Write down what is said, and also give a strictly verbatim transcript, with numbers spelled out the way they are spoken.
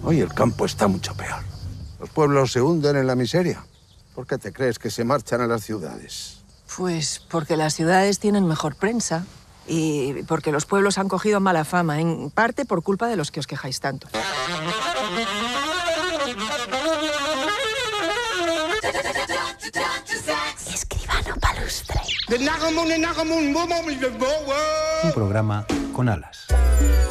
Hoy el campo está mucho peor. Los pueblos se hunden en la miseria. ¿Por qué te crees que se marchan a las ciudades? Pues porque las ciudades tienen mejor prensa y porque los pueblos han cogido mala fama, en parte por culpa de los que os quejáis tanto. Escribano Palustre. Un programa con alas.